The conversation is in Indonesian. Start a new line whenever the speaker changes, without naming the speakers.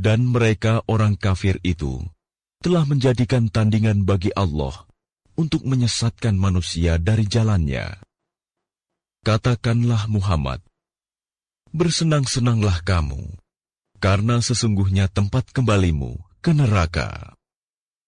Dan mereka orang kafir itu telah menjadikan tandingan bagi Allah untuk menyesatkan manusia dari jalannya. Katakanlah Muhammad, bersenang-senanglah kamu, karena sesungguhnya tempat kembalimu ke neraka.